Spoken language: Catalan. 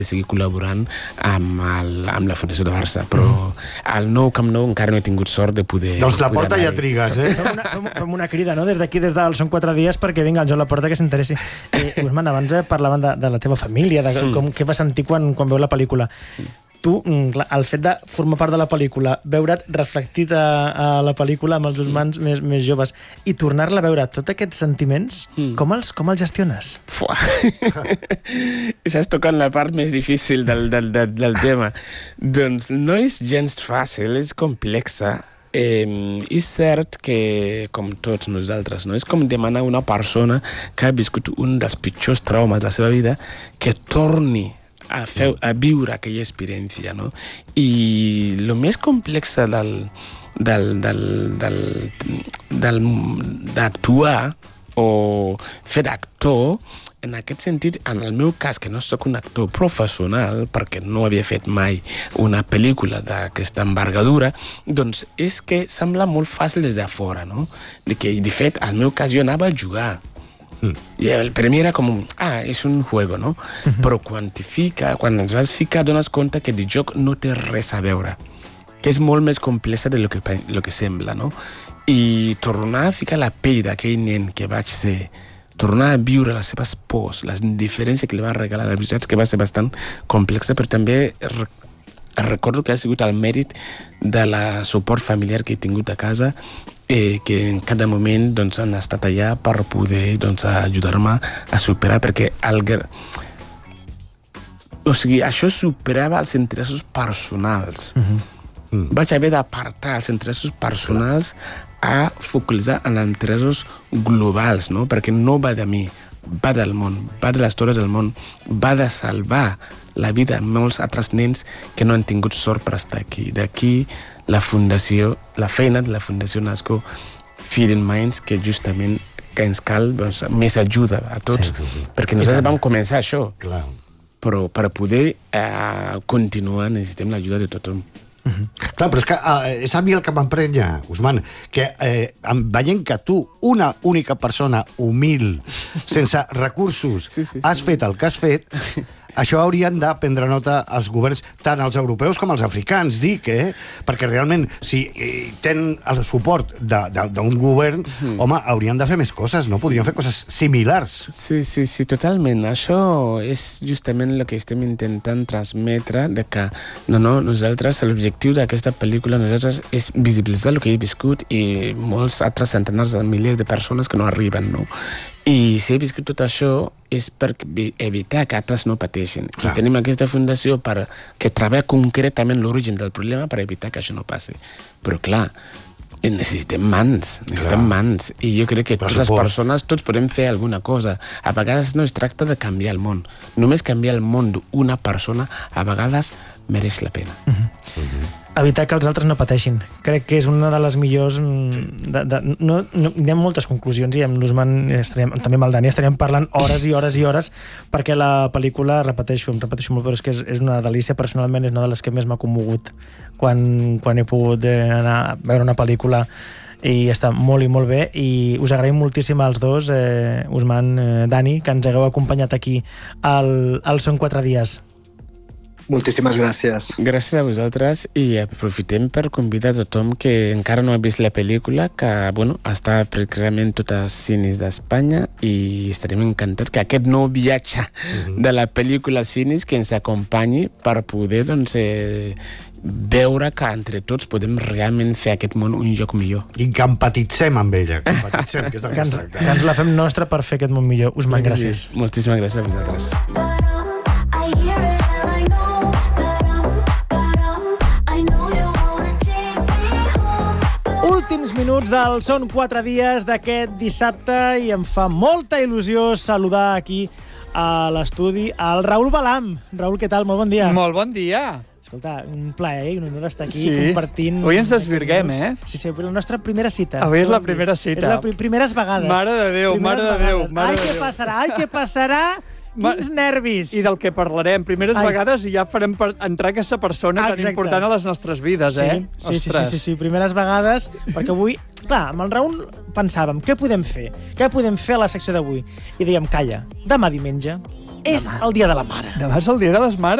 seguir col·laborant amb la Fundació de Barça, però al nou Camp Nou encara no he tingut sort de poder... Doncs Laporta ja trigues, Fem una crida, no?, des d'aquí, des del Són 4 dies, perquè vinga el Joan Laporta que s'interessi. Usman, abans parlaven de la teva família, de què vas sentir quan veu la pel·lícula. Tu, el fet de formar part de la pel·lícula, veure't reflectit a la pel·lícula amb els Usmans més joves i tornar-la a veure tots aquests sentiments, com els gestiones? Estàs tocant la part més difícil del tema. Doncs no és gens fàcil, és complexa. És cert que, com tots nosaltres, no? És com demanar a una persona que ha viscut un dels pitjors traumes de la seva vida que torni a viure aquella experiència, no? I el més complex d'actuar o fer d'actor, en aquest sentit, en el meu cas, que no sóc un actor professional, perquè no havia fet mai una pel·lícula d'aquesta envergadura, doncs és que sembla molt fàcil des de fora, no? De fet, al meu cas, jo anava a jugar. I per mi era com és un juego, no? Però quan ens vas ficar dones compte que el joc no té res a veure, que és molt més complexa del que sembla, no? I tornar a ficar la pell d'aquell nen que vaig ser, tornar a viure les seves pors, les diferències que li va regalar, la veritat és que va ser bastant complexa, però també recordo que ha sigut el mèrit de la suport familiar que he tingut a casa, que en cada moment han estat allà per poder ajudar-me a superar, perquè això superava els interessos personals. Vaig haver d'apartar els interessos personals a focalitzar en els interessos globals, no? Perquè no va de mi, va del món, va de la història del món, va de salvar la vida de molts altres nens que no han tingut sort per estar aquí. D'aquí la fundació, la feina de la Fundació Nasco Feeding Minds, que justament que ens cal més ajuda a tots, perquè nosaltres vam començar això, però per poder continuar necessitem l'ajuda de tothom. Clar, però és que és a mi el que m'emprenya, Usman, que veient que tu, una única persona humil, sense recursos, has fet el que has fet, això haurien de prendre nota els governs, tant els europeus com els africans, dic, perquè realment, si tenen el suport d'un govern, home, haurien de fer més coses, no? Podrien fer coses similars. Sí, totalment. Això és justament el que estem intentant transmetre, de que nosaltres, l'objectiu d'aquesta pel·lícula, nosaltres és visibilitzar el que he viscut i molts altres centenars de milers de persones que no arriben, no? I si he viscut tot això és per evitar que altres no pateixin. I tenim aquesta fundació que treballa concretament l'origen del problema per evitar que això no passi. Però clar, necessitem mans. I jo crec que totes les persones, tots podem fer alguna cosa. A vegades no es tracta de canviar el món. Només canviar el món d'una persona a vegades mereix la pena. Evitar que els altres no pateixin. Crec que és una de les millors... Hi ha moltes conclusions i amb l'Usman, també amb el Dani, estaríem parlant hores i hores i hores, perquè la pel·lícula, em repeteixo molt, però és que és una delícia. Personalment és una de les que més m'ha commogut quan he pogut anar a veure una pel·lícula, i està molt i molt bé, i us agraïm moltíssim als dos, Usman, Dani, que ens hagueu acompanyat aquí al Són 4 dies. Moltíssimes gràcies. Gràcies a vosaltres, i aprofitem per convidar a tothom que encara no ha vist la pel·lícula, que està pràcticament tots els cines d'Espanya, i estarem encantats que aquest nou viatge de la pel·lícula als cines que ens acompanyi per poder veure que entre tots podem realment fer aquest món un lloc millor. I que empatitzem amb ella, que ens la fem nostra per fer aquest món millor. Usman, gràcies. Moltíssimes gràcies a vosaltres. Últims minuts del Són 4 dies d'aquest dissabte, i em fa molta il·lusió saludar aquí a l'estudi al Raül Balam. Raül, què tal? Molt bon dia. Molt bon dia. Escolta, un plaer i un honor estar aquí compartint... Avui ens desvirguem, Sí, la nostra primera cita. Avui és la primera cita. És les primeres vegades. Mare de Déu, mare de Déu. Ai, què passarà? Quins nervis! I del que parlarem. Primeres vegades i ja farem entrar aquesta persona tan important a les nostres vides, Sí, primeres vegades, perquè avui, clar, amb el Raül pensàvem, què podem fer? Què podem fer a la secció d'avui? I dèiem, calla, demà diumenge és el Dia de la Mare. Demà és el Dia de les Mares.